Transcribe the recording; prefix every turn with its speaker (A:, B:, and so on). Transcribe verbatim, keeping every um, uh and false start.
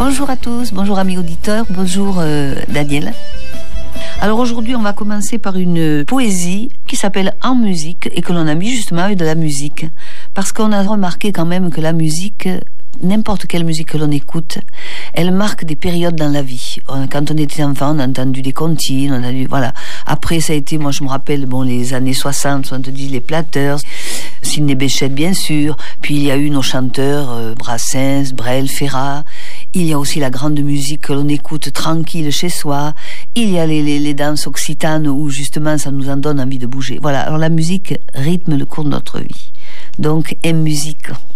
A: Bonjour à tous, bonjour amis auditeurs, bonjour euh, Daniel. Alors aujourd'hui, on va commencer par une poésie qui s'appelle En musique et que l'on a mis justement avec de la musique. Parce qu'on a remarqué quand même que la musique, n'importe quelle musique que l'on écoute, elle marque des périodes dans la vie. Quand on était enfant, on a entendu des comptines, on a entendu, voilà. Après, ça a été, moi je me rappelle, bon, les années soixante, soixante-dix, les Platters, Sidney Bechet bien sûr, puis il y a eu nos chanteurs, euh, Brassens, Brel, Ferrat. Il y a aussi la grande musique que l'on écoute tranquille chez soi. Il y a les, les, les danses occitanes où justement ça nous en donne envie de bouger. Voilà, alors la musique rythme le cours de notre vie. Donc, en musique.